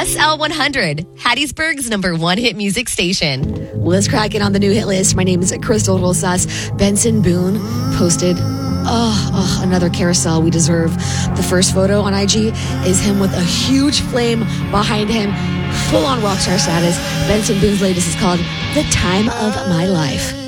SL100, Hattiesburg's #1 hit music station. Let's crack it on the new hit list. My name is Crystal Rosas. Benson Boone posted another carousel we deserve. The first photo on IG is him with a huge flame behind him, full on rockstar status. Benson Boone's latest is called The Time of My Life.